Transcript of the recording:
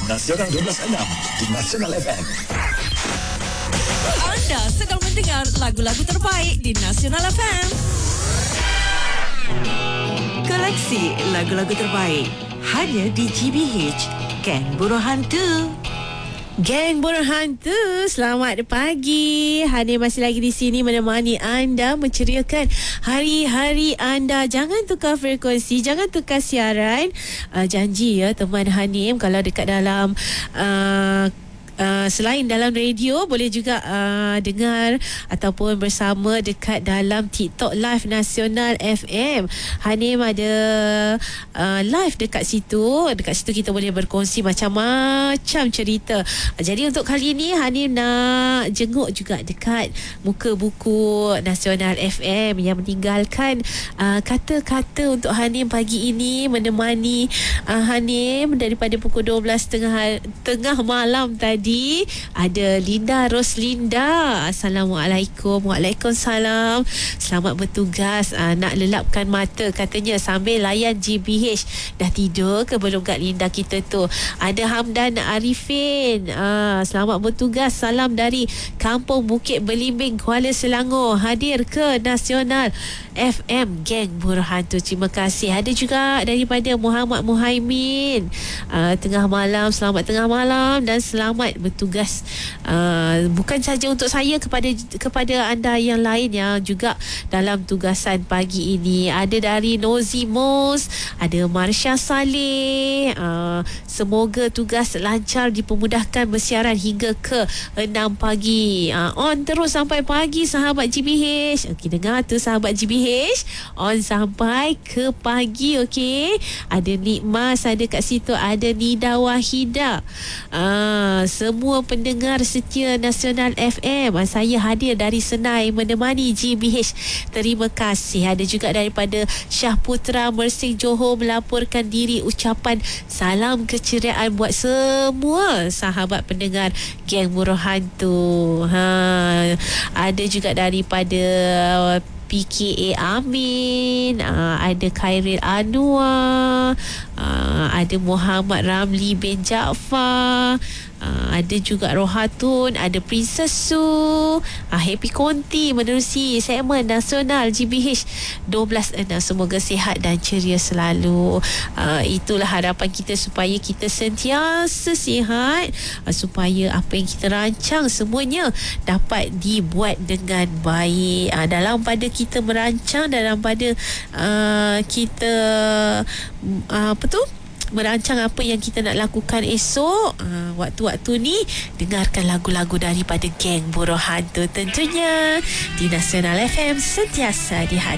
Nasional 12.6 di Nasional FM. Anda sedang mendengar lagu-lagu terbaik di Nasional FM. Koleksi lagu-lagu terbaik hanya di GBH, Geng Burung Hantu. Geng Burung Hantu, selamat pagi. Hani masih lagi di sini menemani anda, menceriakan hari-hari anda. Jangan tukar frekuensi, jangan tukar siaran. Janji ya teman Hanim, kalau dekat dalam selain dalam radio, boleh juga dengar ataupun bersama dekat dalam TikTok Live Nasional FM. Hanim ada live dekat situ. Dekat situ kita boleh berkongsi macam-macam cerita. Jadi untuk kali ini Hanim nak jenguk juga dekat muka buku Nasional FM yang meninggalkan kata-kata untuk Hanim pagi ini, menemani Hanim daripada pukul 12 tengah malam tadi. Ada Linda Roslinda. Assalamualaikum. Waalaikumsalam. Selamat bertugas. Nak lelapkan mata katanya sambil layan GBH. Dah tidur ke belum Kak Linda kita tu? Ada Hamdan Arifin. Selamat bertugas. Salam dari Kampung Bukit Belimbing, Kuala Selangor. Hadir ke Nasional FM Geng Burung Hantu. Terima kasih. Ada juga daripada Muhammad Muhaimin. Tengah malam. Selamat tengah malam dan selamat bertugas. Bukan saja untuk saya, kepada anda yang lain yang juga dalam tugasan pagi ini. Ada dari Nozimos, ada Marsha Saleh. Semoga tugas lancar, dipermudahkan bersiaran hingga ke 6 pagi. On terus sampai pagi sahabat GBH. Okey, dengar tu sahabat GBH, on sampai ke pagi. Okey, ada Nikmas ada kat situ, ada Nida Wahida. Semua pendengar setia Nasional FM, saya hadir dari Senai menemani GBH. Terima kasih. Ada juga daripada Syah Putra Mersing Johor melaporkan diri, ucapan salam keceriaan buat semua sahabat pendengar Geng Burung Hantu. Ada juga daripada PKA Amin, ada Khairil Anwar, ada Muhammad Ramli bin Jaafar, ada juga Rohatun, ada Princess Su, Happy Konti menerusi segmen Nasional GBH 12.6. Semoga sihat dan ceria selalu. Itulah harapan kita supaya kita sentiasa sihat, supaya apa yang kita rancang semuanya dapat dibuat dengan baik. Dalam pada kita merancang, dalam pada kita merancang apa yang kita nak lakukan esok, waktu-waktu ni dengarkan lagu-lagu daripada Geng Burung Hantu tentunya di Nasional FM, sentiasa di hati.